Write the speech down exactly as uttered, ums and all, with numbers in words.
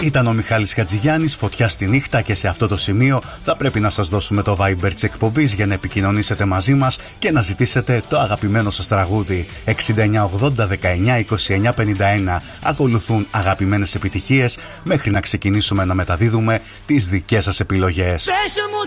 Ήταν ο Μιχάλης Χατζηγιάννης, Φωτιά στη νύχτα, και σε αυτό το σημείο θα πρέπει να σας δώσουμε το Viber της εκπομπής για να επικοινωνήσετε μαζί μας και να ζητήσετε το αγαπημένο σας τραγούδι. εξήντα εννιά ογδόντα δεκαεννιά είκοσι εννιά πενήντα ένα. Ακολουθούν αγαπημένες επιτυχίες μέχρι να ξεκινήσουμε να μεταδίδουμε τις δικές σας επιλογές.